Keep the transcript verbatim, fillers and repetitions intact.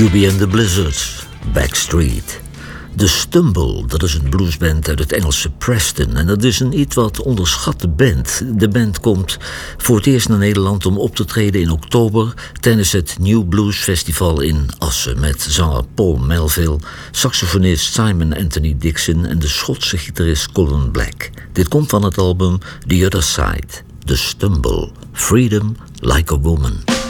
Q B and the Blizzards, Backstreet. The Stumble, dat is een bluesband uit het Engelse Preston. En dat is een iets wat onderschatte band. De band komt voor het eerst naar Nederland om op te treden in oktober tijdens het New Blues Festival in Assen met zanger Paul Melville, saxofonist Simon Anthony Dixon en de Schotse gitarist Colin Black. Dit komt van het album The Other Side, The Stumble, Freedom Like a Woman.